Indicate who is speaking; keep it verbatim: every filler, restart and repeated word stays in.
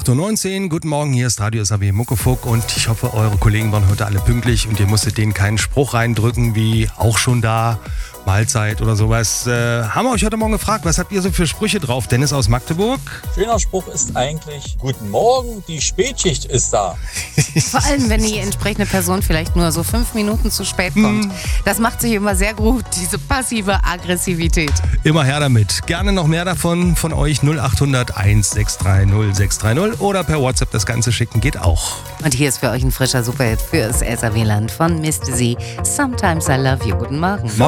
Speaker 1: acht Uhr neunzehn, guten Morgen, hier ist Radio S A B Muckefuck und ich hoffe, eure Kollegen waren heute alle pünktlich und ihr musstet denen keinen Spruch reindrücken wie auch schon da, Mahlzeit oder sowas. Äh, haben wir euch heute Morgen gefragt, was habt ihr so für Sprüche drauf? Dennis aus Magdeburg?
Speaker 2: Schöner Spruch ist eigentlich, guten Morgen, die Spätschicht ist da.
Speaker 3: Vor allem, wenn die entsprechende Person vielleicht nur so fünf Minuten zu spät kommt. Das macht sich immer sehr gut, diese passive Aggressivität.
Speaker 1: Immer her damit. Gerne noch mehr davon von euch null acht hundert eins sechs drei null sechs drei null oder per WhatsApp das Ganze schicken, geht auch.
Speaker 3: Und hier ist für euch ein frischer Superhit fürs S A W-Land von Misty Z. Sometimes I Love You. Guten Morgen.